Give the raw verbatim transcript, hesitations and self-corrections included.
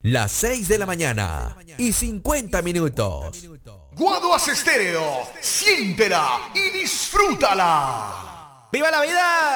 las seis de la mañana y cincuenta minutos. Guaduas Estéreo, siéntela y disfrútala. ¡Viva la vida!